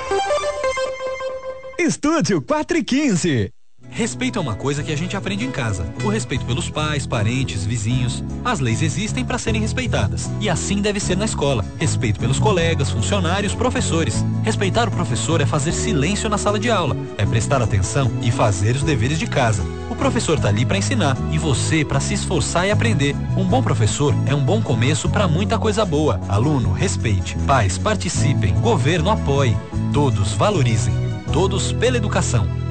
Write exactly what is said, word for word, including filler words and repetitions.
Estúdio quatro e quinze. Respeito é uma coisa que a gente aprende em casa. O respeito pelos pais, parentes, vizinhos. As leis existem para serem respeitadas. E assim deve ser na escola. Respeito pelos colegas, funcionários, professores. Respeitar o professor é fazer silêncio na sala de aula. É prestar atenção e fazer os deveres de casa. O professor tá ali para ensinar e você para se esforçar e aprender. Um bom professor é um bom começo para muita coisa boa. Aluno, respeite. Pais, participem. Governo, apoie. Todos valorizem. Todos pela educação.